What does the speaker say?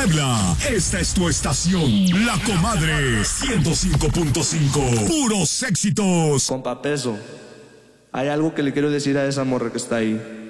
Puebla. Esta es tu estación, La Comadre 105.5. Puros éxitos. Compa Peso, hay algo que le quiero decir a esa morra que está ahí.